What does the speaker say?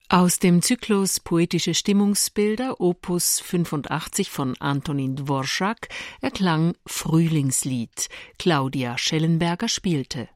Aus dem Zyklus Poetische Stimmungsbilder Opus 85 von Antonin Dvorak erklang Frühlingslied. Claudia Schellenberger spielte.